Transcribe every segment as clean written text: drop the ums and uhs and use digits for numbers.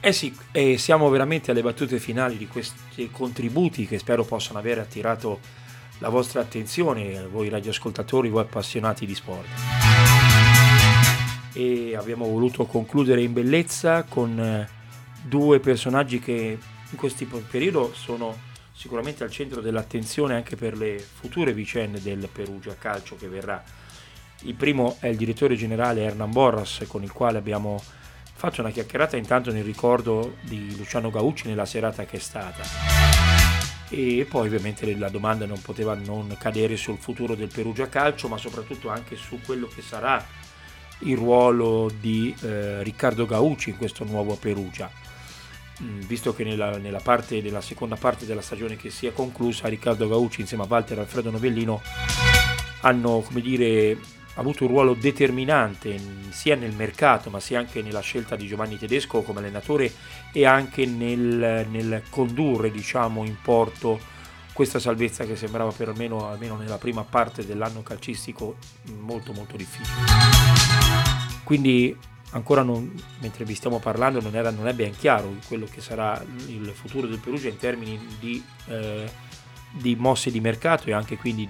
Eh sì, e siamo veramente alle battute finali di questi contributi che spero possano aver attirato la vostra attenzione, voi radioascoltatori, voi appassionati di sport. E abbiamo voluto concludere in bellezza con due personaggi che in questo periodo sono sicuramente al centro dell'attenzione anche per le future vicende del Perugia Calcio che verrà. Il primo è il direttore generale Hernan Borras, con il quale abbiamo fatto una chiacchierata intanto nel ricordo di Luciano Gaucci nella serata che è stata, e poi ovviamente la domanda non poteva non cadere sul futuro del Perugia Calcio, ma soprattutto anche su quello che sarà il ruolo di Riccardo Gaucci in questo nuovo Perugia, visto che nella seconda parte della stagione che si è conclusa, Riccardo Gaucci insieme a Walter Alfredo Novellino hanno, come dire, avuto un ruolo determinante sia nel mercato ma sia anche nella scelta di Giovanni Tedesco come allenatore e anche nel condurre, diciamo, in porto questa salvezza che sembrava per almeno nella prima parte dell'anno calcistico molto molto difficile. Quindi ancora mentre vi stiamo parlando non è ben chiaro quello che sarà il futuro del Perugia in termini di mosse di mercato e anche quindi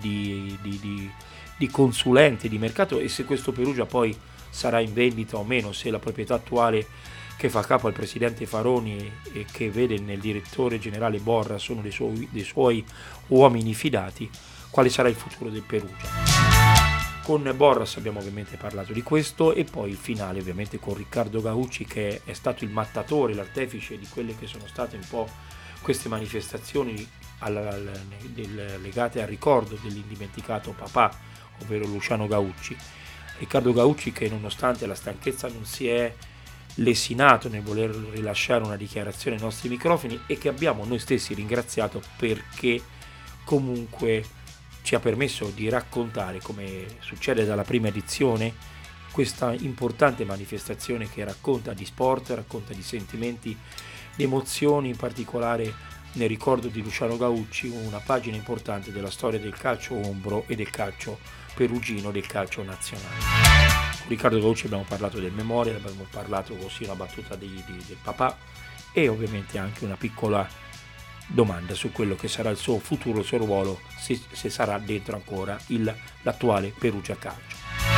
di consulente di mercato, e se questo Perugia poi sarà in vendita o meno, se la proprietà attuale che fa capo al presidente Faroni e che vede nel direttore generale Borra sono dei suoi uomini fidati, quale sarà il futuro del Perugia. Con Borras abbiamo ovviamente parlato di questo, e poi il finale ovviamente con Riccardo Gaucci, che è stato il mattatore, l'artefice di quelle che sono state un po' queste manifestazioni legate al ricordo dell'indimenticato papà, ovvero Luciano Gaucci. Riccardo Gaucci che nonostante la stanchezza non si è lesinato nel voler rilasciare una dichiarazione ai nostri microfoni, e che abbiamo noi stessi ringraziato perché comunque ci ha permesso di raccontare, come succede dalla prima edizione, questa importante manifestazione che racconta di sport, racconta di sentimenti, di emozioni, in particolare nel ricordo di Luciano Gaucci, una pagina importante della storia del calcio umbro e del calcio perugino, del calcio nazionale. Con Riccardo Gaucci abbiamo parlato del memorial, abbiamo parlato così una battuta del papà e ovviamente anche una piccola domanda su quello che sarà il suo futuro, il suo ruolo, se sarà dentro ancora l'attuale Perugia Calcio.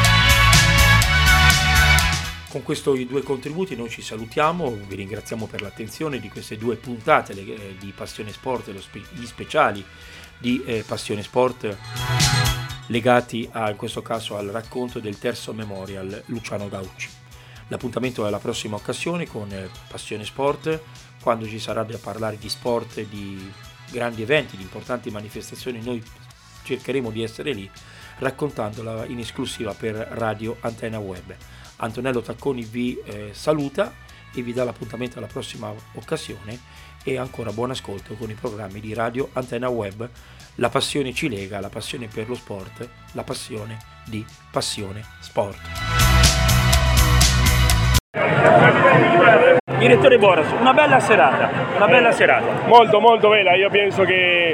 Con questi due contributi noi ci salutiamo, vi ringraziamo per l'attenzione di queste due puntate di Passione Sport, gli speciali di Passione Sport legati in questo caso al racconto del terzo memorial Luciano Gaucci. L'appuntamento è alla prossima occasione con Passione Sport, quando ci sarà da parlare di sport, di grandi eventi, di importanti manifestazioni. Noi cercheremo di essere lì raccontandola in esclusiva per Radio Antenna Web. Antonello Tacconi vi saluta e vi dà l'appuntamento alla prossima occasione, e ancora buon ascolto con i programmi di Radio Antenna Web. La passione ci lega, la passione per lo sport, la passione di Passione Sport. Direttore Borras, una bella serata. Molto molto bella, io penso che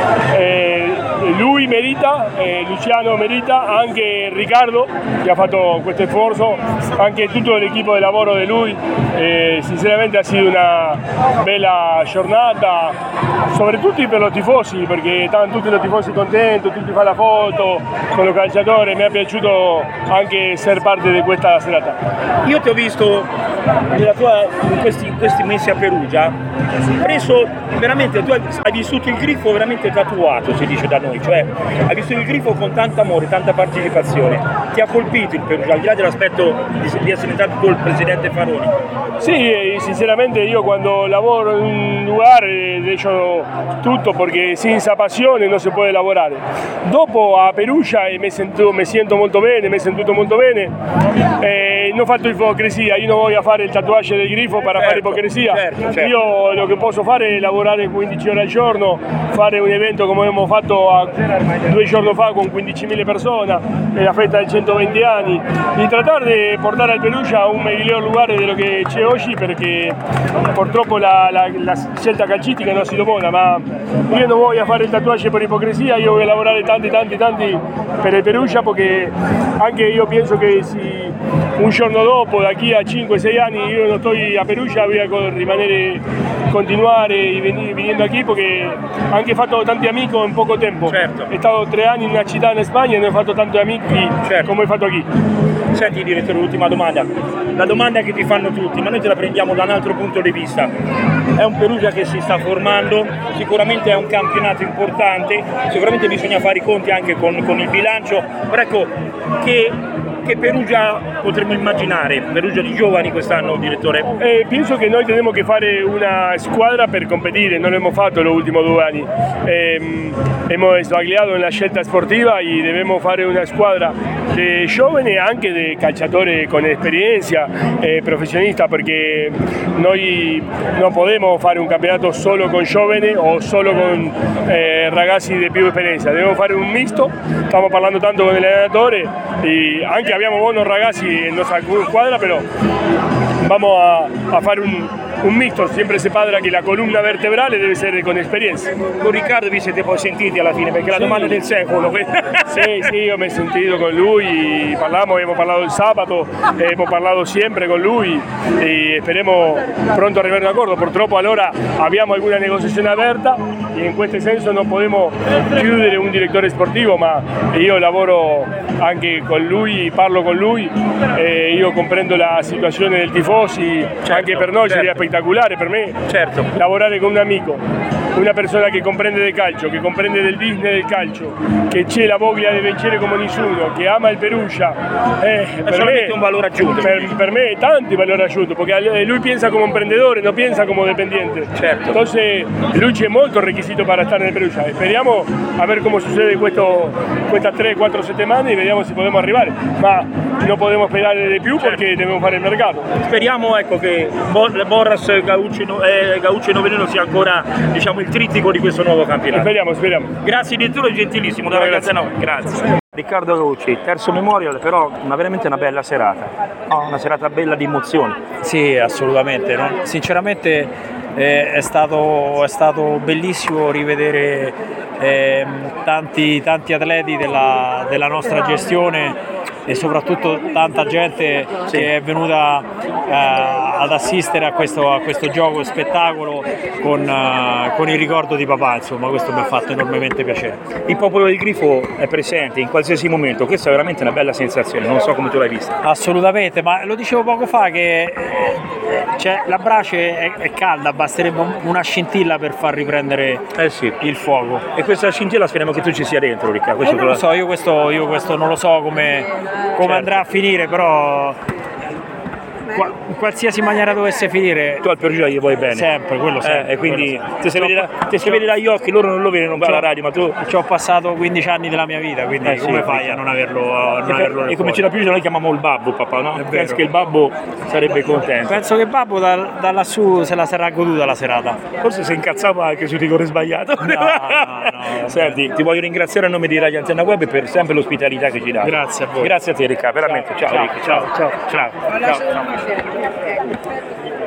lui merita, Luciano merita, anche Riccardo che ha fatto questo sforzo, anche tutto l'equipo di lavoro di lui, sinceramente ha sido una bella giornata, soprattutto per i tifosi, perché stavano tutti i tifosi contenti, tutti fanno la foto con il calciatore, mi è piaciuto anche essere parte di questa serata. Io ti ho visto in questi mesi a Perugia, preso veramente, tu hai vissuto il grifo veramente tatuato, si dice da noi, cioè hai vissuto il grifo con tanto amore, tanta partecipazione. Ti ha colpito il Perugia, al di là dell'aspetto di essere entrato tu il presidente Faroni? Sì, sinceramente io quando lavoro in un lugar lascio tutto, perché senza passione non si può lavorare. Dopo a Perugia mi sento molto bene, mi è sentito molto bene, non ho fatto ipocrisia, io non voglio fare il tatuaggio del grifo per fare ipocrisia. Certo. Io lo che posso fare è lavorare 15 ore al giorno, fare un evento come abbiamo fatto 2 giorni fa con 15.000 persone, la festa dei 120 anni, di trattare di portare al Perugia un miglior lugar di quello che c'è oggi, perché purtroppo la scelta calcistica non ha sido buona, ma io non voglio fare il tatuaggio per ipocrisia, io voglio lavorare tanti per il Perugia, perché anche io penso che un giorno dopo, da qui a 5-6 anni, io non sto a Perugia, voy a rimanere, continuare viniendo qui perché ho anche fatto tanti amici in poco tempo. Certo. È stato 3 anni in una città in Spagna e ne ho fatto tanti amici, certo, come ho fatto qui. Senti direttore, l'ultima domanda, la domanda che ti fanno tutti, ma noi te la prendiamo da un altro punto di vista. È un Perugia che si sta formando, sicuramente è un campionato importante, sicuramente bisogna fare i conti anche con il bilancio, però ecco, che Perugia potremmo immaginare? Perugia di giovani quest'anno, direttore? Penso che noi dobbiamo che fare una squadra per competere, non l'abbiamo fatto negli ultimi 2 anni. Abbiamo sbagliato nella scelta sportiva e dobbiamo fare una squadra di giovani e anche di calciatori con esperienza, professionista, perché noi non possiamo fare un campionato solo con giovani o solo con ragazzi di più esperienza, dobbiamo fare un misto. Stiamo parlando tanto con l'allenatore e anche abbiamo buoni ragazzi in nostra squadra, però vamos a fare un misto, sempre si parla che la colonna vertebrale deve essere con esperienza. Con Riccardo vi siete poi sentiti alla fine, perché la domanda del secolo. Sì, io mi sono sentito con lui, abbiamo parlato il sabato, abbiamo parlato sempre con lui e speriamo pronto arrivare a un accordo. Purtroppo allora abbiamo alcuna negoziazione aperta e in questo senso non possiamo chiudere un direttore sportivo, ma io lavoro anche con lui, parlo con lui e io comprendo la situazione del tifosi, certo, anche per noi seria spettacolare, per me, certo, lavorare con un amico, una persona che comprende del calcio, che comprende del business del calcio, che c'è la voglia di vincere come nessuno, che ama il Perugia, per me è un valore aggiunto. Per me è tanto valore aggiunto, perché lui pensa come imprenditore, non pensa come dependiente. Certo. Entonces lui c'è molto requisito per stare nel Perugia. Speriamo a ver come succede queste 3-4 settimane e vediamo se possiamo arrivare, ma non possiamo sperare di più, certo, perché dobbiamo fare il mercato. Speriamo, ecco, che Borras, Gaucci e Novelino sia ancora, diciamo, il trittico di questo nuovo campionato. Speriamo. Grazie direttore, gentilissimo, da ragazzi a noi. Grazie. Riccardo Gaucci, terzo memorial, però veramente una bella serata, una serata bella di emozioni. Sì, assolutamente, no? Sinceramente è stato bellissimo rivedere tanti atleti della nostra gestione e soprattutto tanta gente, sì, che è venuta ad assistere a questo gioco spettacolo con il ricordo di papà, insomma, questo mi ha fatto enormemente piacere. Il popolo del Grifo è presente in qualsiasi momento, questa è veramente una bella sensazione, non so come tu l'hai vista. Assolutamente, ma lo dicevo poco fa che la brace è calda, basterebbe una scintilla per far riprendere il fuoco. E questa scintilla speriamo che tu ci sia dentro, Riccardo. Non lo so, io questo non lo so come certo, andrà a finire, però in qualsiasi maniera dovesse finire, tu al Perugia gli vuoi bene, sempre, quello sempre, e quindi ti si vede dagli occhi, loro non lo vedono alla radio, ma tu ci ho passato 15 anni della mia vita, quindi come fai a non averlo e come ce l'ha più noi chiamiamo il babbo, papà, no? Penso che il babbo sarebbe contento. Penso che il babbo da lassù se la sarà goduta la serata, forse si incazzava anche sul rigore sbagliato. No. Senti, ti voglio ringraziare a nome di Radio Antenna Web per sempre l'ospitalità che ci dai. Grazie a voi. Grazie a te, Riccardo, veramente. Ciao. Ciao.